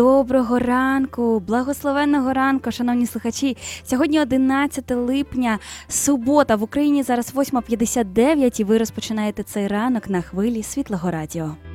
Доброго ранку, благословенного ранку, шановні слухачі. Сьогодні 11 липня, субота. В Україні зараз 8:59 і ви розпочинаєте цей ранок на хвилі Світлого Радіо.